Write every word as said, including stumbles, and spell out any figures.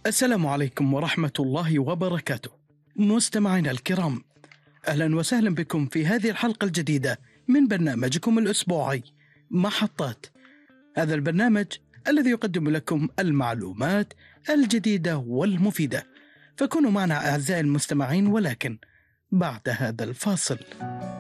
السلام عليكم ورحمة الله وبركاته. مستمعينا الكرام، أهلا وسهلا بكم في هذه الحلقة الجديدة من برنامجكم الأسبوعي محطات. هذا البرنامج الذي يقدم لكم المعلومات الجديدة والمفيدة، فكونوا معنا أعزائي المستمعين، ولكن بعد هذا الفاصل.